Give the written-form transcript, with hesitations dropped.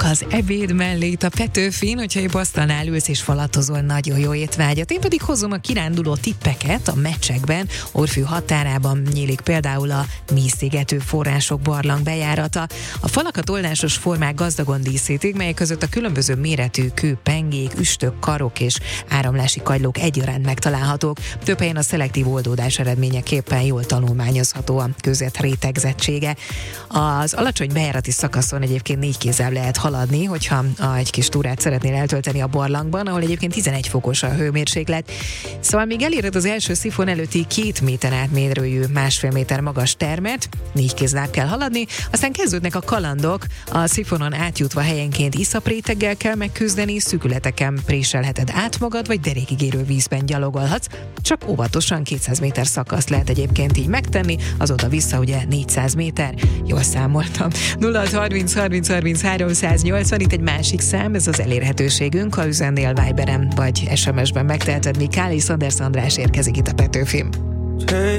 az ebéd mellé itt a Petőfin, hogyha egy asztalnál ülsz és falatozol, nagyon jó étvágyat. Én pedig hozom a kiránduló tippeket a Mecsekben. Orfű határában nyílik például a Mízszigető források barlang bejárata. A falakat oldásos formák gazdagon díszítik, melyek között a különböző méretű kő, pengék, üstök, karok és áramlási kagylók egyaránt megtalálhatók. Több helyen a szelektív oldódás eredményeképpen jól tanulmányozható a kőzet rétegzettsége. Az alacsony bejárati szakaszon egyébként 4 kézzel lehet haladni, hogyha egy kis túrát szeretnél eltölteni a barlangban, ahol egyébként 11 fokos a hőmérséklet. Szóval még eléred az első szifon előtti 2 méter átmérőjű, 1,5 méter magas termet, 4 kézzel kell haladni, aztán kezdődnek a kalandok, a szifonon átjutva helyenként iszapréteggel kell megküzdeni, szűkületeken préselheted át magad, vagy derékig érő vízben gyalogolhatsz, csak óvatosan 200 méter szakaszt lehet egyébként így megtenni, azóta vissza ugye 400 méter, jól számoltam. 0630 30 30 380, itt egy másik szám, ez az elérhetőségünk, ha üzennél Viberen vagy SMS-ben megteheted, Mikális Anders András érkezik itt a Petőfin.